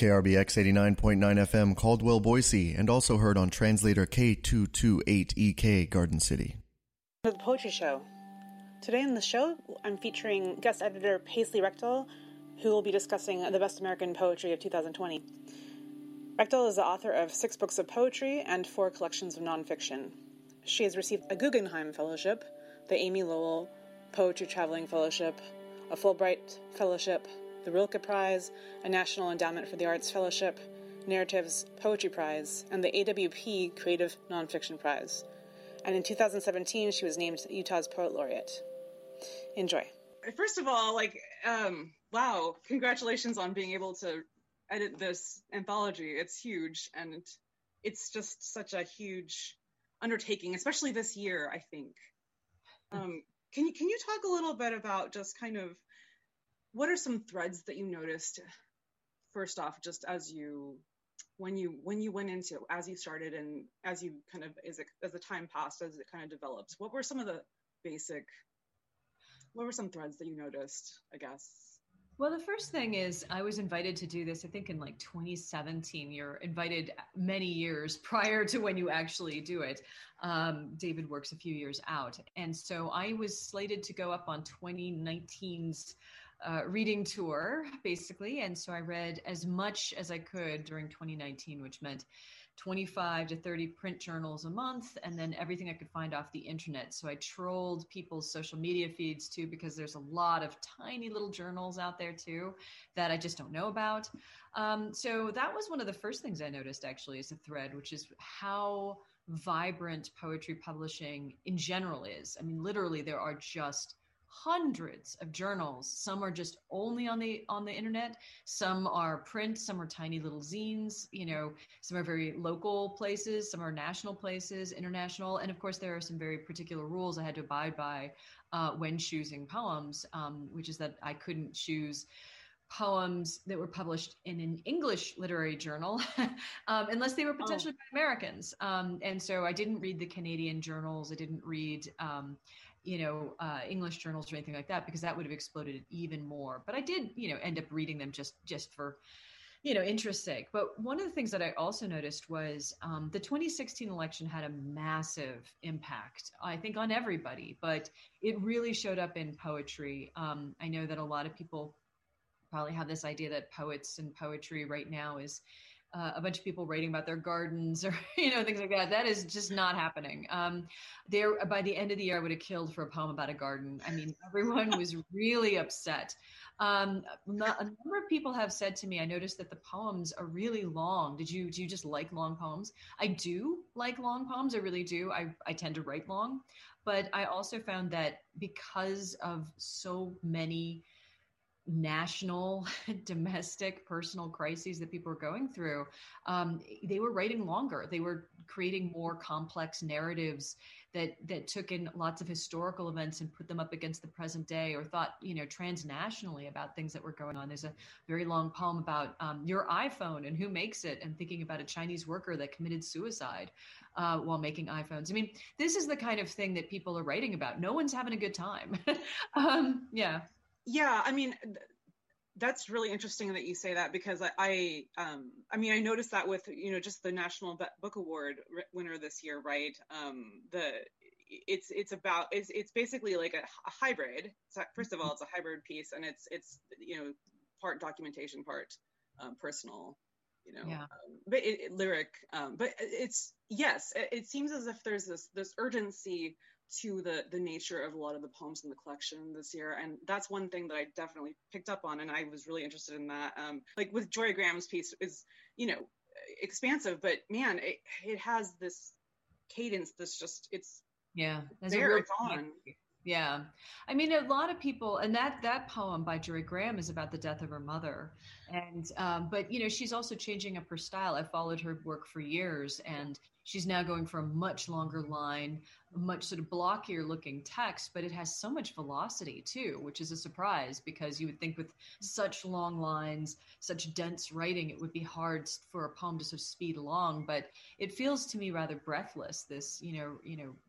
KRBX 89.9 FM, Caldwell, Boise, and also heard on translator K228EK, Garden City. The Poetry Show. Today on the show, I'm featuring guest editor Paisley Rechtel, who will be discussing the best American poetry of 2020. Rechtel is the author of 6 books of poetry and 4 collections of nonfiction. She has received a Guggenheim Fellowship, the Amy Lowell Poetry Traveling Fellowship, a Fulbright Fellowship, the Rilke Prize, a National Endowment for the Arts Fellowship, Narratives Poetry Prize, and the AWP Creative Nonfiction Prize. And in 2017, she was named Utah's Poet Laureate. Enjoy. First of all, wow, congratulations on being able to edit this anthology. It's huge, and it's just such a huge undertaking, especially this year, I think. Can you talk a little bit about just kind of what are some threads that you noticed, first off, just when you went into, as you started and as you kind of, as the time passed, as it kind of developed, what were some threads that you noticed, I guess? Well, the first thing is I was invited to do this, I think in 2017. You're invited many years prior to when you actually do it. David works a few years out. And so I was slated to go up on 2019's reading tour, basically. And so I read as much as I could during 2019, which meant 25 to 30 print journals a month, and then everything I could find off the internet. So I trolled people's social media feeds too, because there's a lot of tiny little journals out there too that I just don't know about. So that was one of the first things I noticed, actually, is a thread, which is how vibrant poetry publishing in general is. I mean, literally, there are just hundreds of journals. Some are just only on the internet. Some are print. Some are tiny little zines. Some are very local places. Some are national places, international. And of course, there are some very particular rules I had to abide by when choosing poems, which is that I couldn't choose poems that were published in an English literary journal unless they were potentially by Americans. And so I didn't read the Canadian journals. I didn't read English journals or anything like that, because that would have exploded it even more. But I did, end up reading them just for, interest's sake. But one of the things that I also noticed was the 2016 election had a massive impact, I think, on everybody, but it really showed up in poetry. I know that a lot of people probably have this idea that poets and poetry right now is a bunch of people writing about their gardens or, things like that. That is just not happening. By the end of the year, I would have killed for a poem about a garden. I mean, everyone was really upset. A number of people have said to me, I noticed that the poems are really long. Do you just like long poems? I do like long poems. I really do. I tend to write long, but I also found that because of so many national, domestic, personal crises that people were going through, they were writing longer. They were creating more complex narratives that took in lots of historical events and put them up against the present day, or thought, transnationally about things that were going on. There's a very long poem about your iPhone and who makes it, and thinking about a Chinese worker that committed suicide while making iPhones. I mean, this is the kind of thing that people are writing about. No one's having a good time. Yeah. Yeah, I mean, that's really interesting that you say that, because I noticed that with, just the National Book Award winner this year, right? It's basically like a hybrid. So first of all, it's a hybrid piece, and it's part documentation, part personal, Yeah. But lyric. But it seems as if there's this urgency to the nature of a lot of the poems in the collection this year, and that's one thing that I definitely picked up on, and I was really interested in that. Like with Joy Graham's piece is expansive, but man, it has this cadence that's just it's there, it's on. Yeah. I mean, a lot of people, and that poem by Joy Graham is about the death of her mother. And, but, she's also changing up her style. I followed her work for years, and she's now going for a much longer line, much sort of blockier looking text, but it has so much velocity too, which is a surprise, because you would think with such long lines, such dense writing, it would be hard for a poem to sort of speed along, but it feels to me rather breathless, this,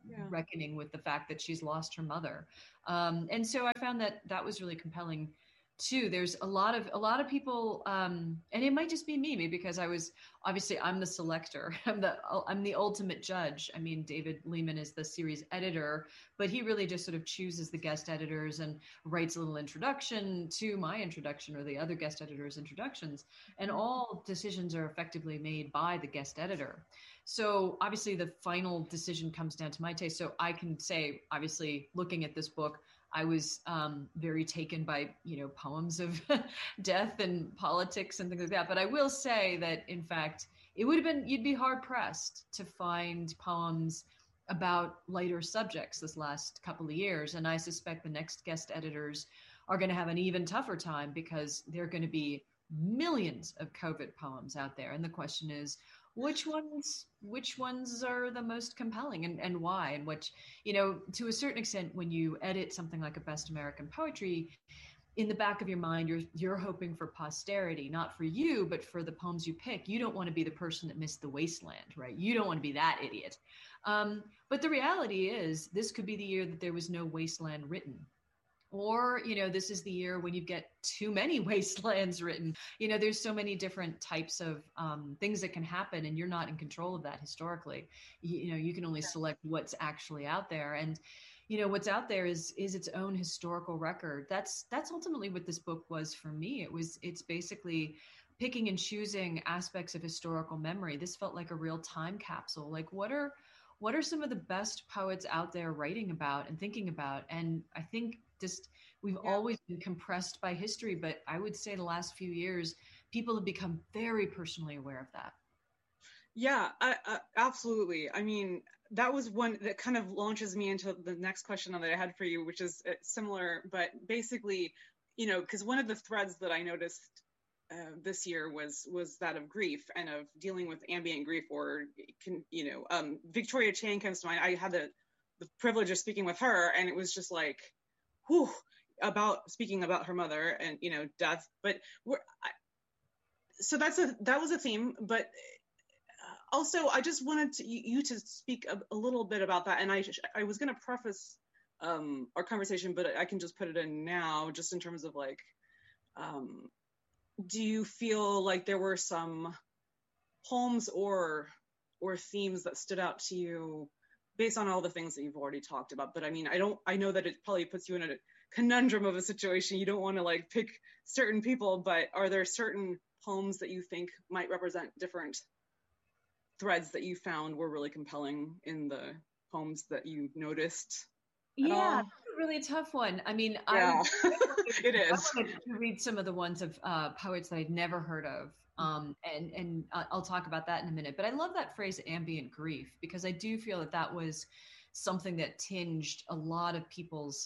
reckoning with the fact that she's lost her mother. And so I found that was really compelling too. There's a lot of people, and it might just be me, maybe because I'm the selector. I'm the ultimate judge. I mean, David Lehman is the series editor, but he really just sort of chooses the guest editors and writes a little introduction to my introduction or the other guest editors' introductions, and all decisions are effectively made by the guest editor. So obviously the final decision comes down to my taste. So I can say, obviously, looking at this book, I was very taken by, poems of death and politics and things like that. But I will say that, in fact, you'd be hard pressed to find poems about lighter subjects this last couple of years. And I suspect the next guest editors are going to have an even tougher time because there are going to be millions of COVID poems out there. And the question is, which ones are the most compelling and why? And which, to a certain extent, when you edit something like a Best American Poetry, in the back of your mind, you're hoping for posterity, not for you, but for the poems you pick. You don't want to be the person that missed the wasteland, right? You don't want to be that idiot. But the reality is this could be the year that there was no wasteland written. Or, this is the year when you get too many wastelands written. There's so many different types of things that can happen, and you're not in control of that historically. You can only select what's actually out there. And, what's out there is its own historical record. That's ultimately what this book was for me. It's basically picking and choosing aspects of historical memory. This felt like a real time capsule. Like, what are some of the best poets out there writing about and thinking about? And I think we've always been compressed by history, but I would say the last few years, people have become very personally aware of that. Yeah, absolutely. I mean, that was one that kind of launches me into the next question that I had for you, which is similar, but basically, because one of the threads that I noticed this year was that of grief and of dealing with ambient grief, or Victoria Chang comes to mind. I had the privilege of speaking with her, and it was just like, whew, speaking about her mother and death. But so that was a theme. But also, I just wanted you to speak a little bit about that. And I was going to preface our conversation, but I can just put it in now, just in terms of like, do you feel like there were some poems or themes that stood out to you based on all the things that you've already talked about? But I mean, I know that it probably puts you in a conundrum of a situation. You don't want to like pick certain people, but are there certain poems that you think might represent different threads that you found were really compelling in the poems that you noticed? Yeah, that's a really tough one. I mean, it is. I wanted to read some of the ones of poets that I'd never heard of. And I'll talk about that in a minute. But I love that phrase ambient grief, because I do feel that was something that tinged a lot of people's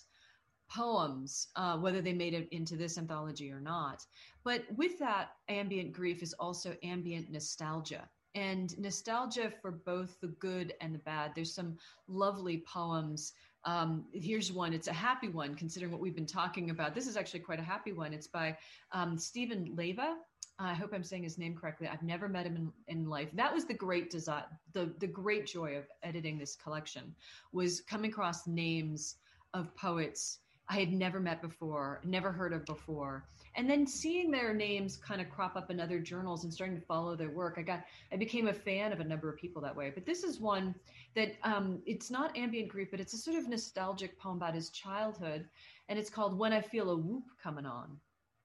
poems, whether they made it into this anthology or not. But with that ambient grief is also ambient nostalgia. And nostalgia for both the good and the bad. There's some lovely poems. Here's one. It's a happy one, considering what we've been talking about. This is actually quite a happy one. It's by Stephen Leva. I hope I'm saying his name correctly. I've never met him in life. That was the great design, the great joy of editing this collection, was coming across names of poets I had never met before, never heard of before. And then seeing their names kind of crop up in other journals and starting to follow their work, I became a fan of a number of people that way. But this is one that it's not ambient grief, but it's a sort of nostalgic poem about his childhood. And it's called When I Feel a Whoop Coming On.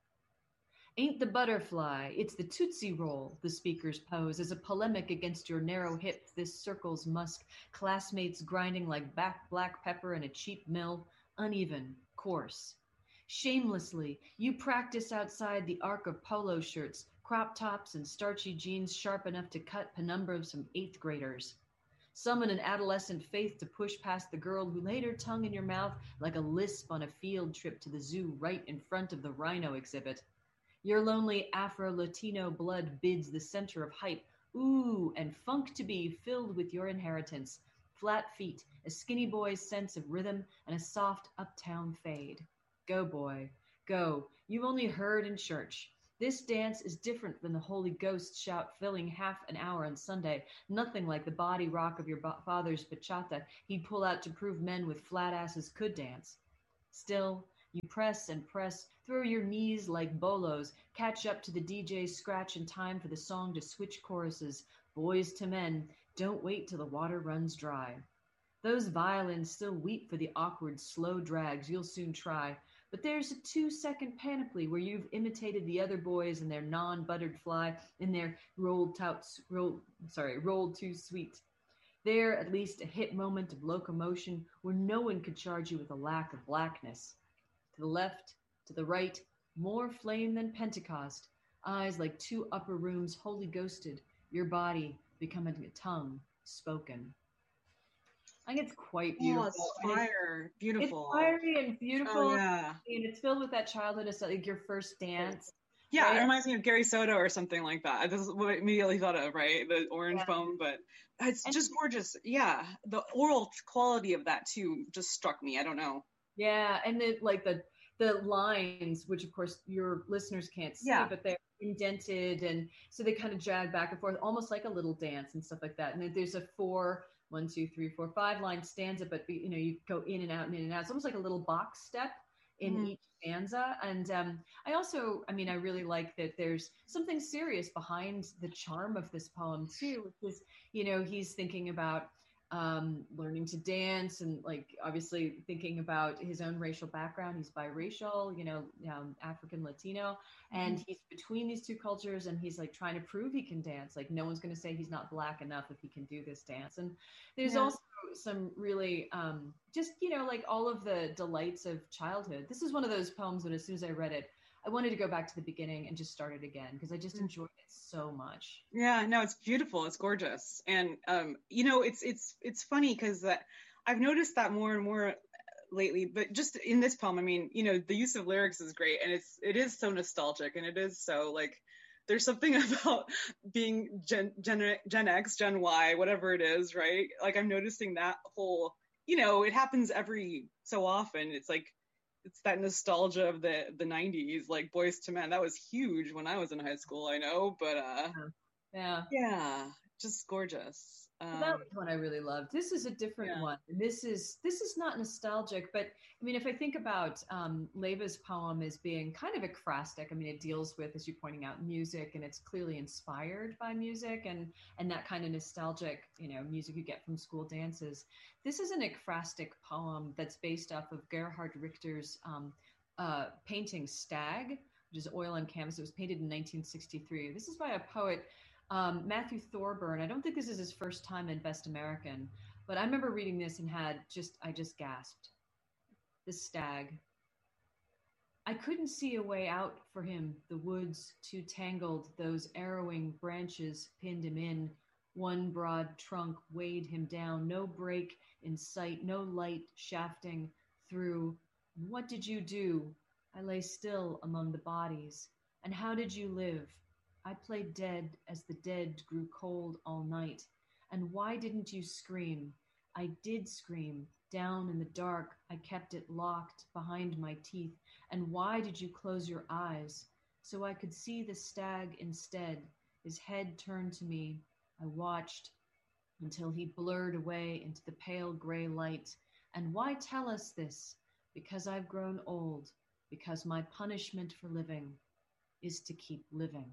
Ain't the butterfly, it's the Tootsie Roll, the speakers pose as a polemic against your narrow hips, this circle's musk, classmates grinding like black pepper in a cheap mill, uneven, coarse. Shamelessly, you practice outside the arc of polo shirts, crop tops, and starchy jeans sharp enough to cut penumbra of some 8th graders. Summon an adolescent faith to push past the girl who laid her tongue in your mouth like a lisp on a field trip to the zoo right in front of the rhino exhibit. Your lonely Afro-Latino blood bids the center of hype, ooh, and funk to be filled with your inheritance. Flat feet, a skinny boy's sense of rhythm, and a soft uptown fade. Go, boy, go. You've only heard in church. This dance is different than the Holy Ghost shout filling half an hour on Sunday. Nothing like the body rock of your father's bachata he'd pull out to prove men with flat asses could dance. Still, You press and press, throw your knees like bolos, catch up to the DJ's scratch in time for the song to switch choruses. Boys to men, don't wait till the water runs dry. Those violins still weep for the awkward, slow drags you'll soon try. But there's a 2-second panoply where you've imitated the other boys in their non-buttered fly, in their rolled too sweet. There, at least a hit moment of locomotion where no one could charge you with a lack of blackness. To the left, to the right, more flame than Pentecost, eyes like 2 upper rooms wholly ghosted, your body becoming a tongue spoken. I think it's quite beautiful. Oh, it's fire. Beautiful. It's fiery and beautiful. Oh, yeah. And it's filled with that childhood, like your first dance. Yeah, right? It reminds me of Gary Soto or something like that. This is what I immediately thought of, right? The orange foam, but it's just gorgeous. Yeah, the oral quality of that too just struck me. I don't know. Yeah, and the lines, which of course your listeners can't see, but they're indented, and so they kind of jag back and forth, almost like a little dance and stuff like that. And then there's a 1, 2, 3, 4, 5 line stanza, but you go in and out and in and out. It's almost like a little box step in each stanza. And I really like that there's something serious behind the charm of this poem too, which is, he's thinking about learning to dance and obviously thinking about his own racial background. He's biracial, African Latino, and he's between these 2 cultures, and he's trying to prove he can dance. No one's going to say he's not black enough if he can do this dance. And there's also some really all of the delights of childhood. This is one of those poems that as soon as I read it, I wanted to go back to the beginning and just start it again because I just enjoyed it so much. Yeah, no, it's beautiful. It's gorgeous. And, it's funny because I've noticed that more and more lately, but just in this poem, the use of lyrics is great. And it is so nostalgic, and it is so there's something about being Gen X, Gen Y, whatever it is, right? I'm noticing that whole, it happens every so often. It's that nostalgia of the 90s, Boys to Men. That was huge when I was in high school, I know, but yeah, just gorgeous. That was one I really loved. This is a different one. This is not nostalgic, but if I think about Leva's poem as being kind of ekphrastic, it deals with, as you're pointing out, music, and it's clearly inspired by music and that kind of nostalgic, music you get from school dances. This is an ekphrastic poem that's based off of Gerhard Richter's painting Stag, which is oil on canvas. It was painted in 1963. This is by a poet, Matthew Thorburn. I don't think this is his first time in Best American, but I remember reading this and I just gasped. The Stag. I couldn't see a way out for him, the woods too tangled, those arrowing branches pinned him in. One broad trunk weighed him down, no break in sight, no light shafting through. What did you do? I lay still among the bodies. And how did you live? I played dead as the dead grew cold all night. And why didn't you scream? I did scream. Down in the dark, I kept it locked behind my teeth. And why did you close your eyes? So I could see the stag instead. His head turned to me. I watched until he blurred away into the pale gray light. And why tell us this? Because I've grown old. Because my punishment for living is to keep living.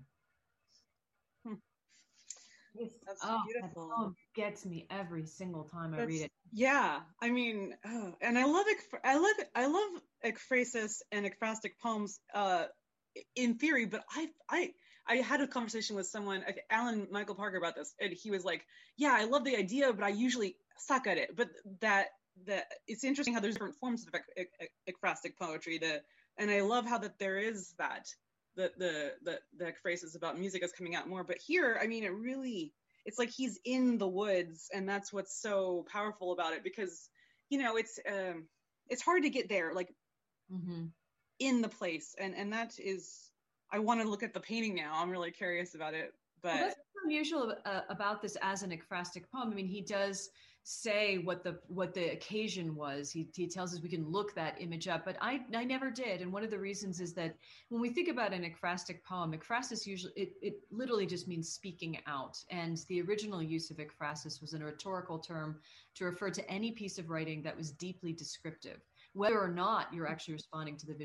That's That beautiful. poem gets me every single time I read it. Yeah, and I love ekphrasis and ekphrastic poems in theory, but I had a conversation with someone, Alan Michael Parker, about this, and he was like, "Yeah, I love the idea, but I usually suck at it." But that it's interesting how there's different forms of ekphrastic poetry. And I love how that there is that. The ekphrasis about music is coming out more, but here, it really, it's like he's in the woods, and that's what's so powerful about it, because it's hard to get there, in the place, and that is, I want to look at the painting now. I'm really curious about it. But that's unusual about this as an ekphrastic poem. He does say what the occasion was. He tells us we can look that image up, but I never did. And one of the reasons is that when we think about an ekphrastic poem, ekphrasis usually it literally just means speaking out. And the original use of ekphrasis was a rhetorical term to refer to any piece of writing that was deeply descriptive. whether or not you're actually responding to the